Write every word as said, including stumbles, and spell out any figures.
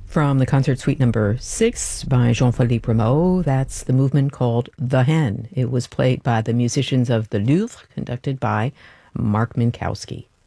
From the concert suite number six by Jean-Philippe Rameau, that's the movement called The Hen. It was played by the musicians of the Louvre, conducted by Mark Minkowski.